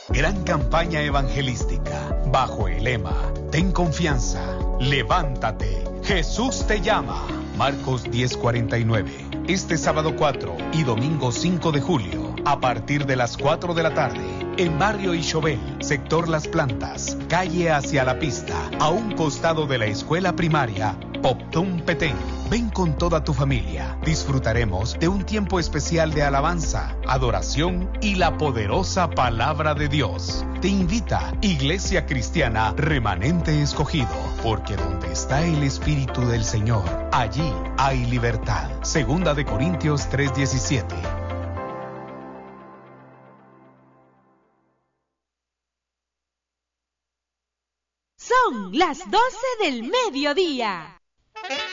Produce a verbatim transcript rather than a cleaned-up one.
Gran campaña evangelística bajo el lema Ten confianza, levántate, Jesús te llama. Marcos diez cuarenta y nueve. Este sábado cuatro y domingo cinco de julio, a partir de las cuatro de la tarde, en Barrio Ixobel, sector Las Plantas, calle hacia la pista, a un costado de la escuela primaria Poptún Petén. Ven con toda tu familia. Disfrutaremos de un tiempo especial de alabanza, adoración y la poderosa palabra de Dios. Te invita Iglesia Cristiana Remanente Escogido, porque donde está el Espíritu del Señor, allí hay libertad. Segunda de Corintios tres diecisiete. Son las doce del mediodía.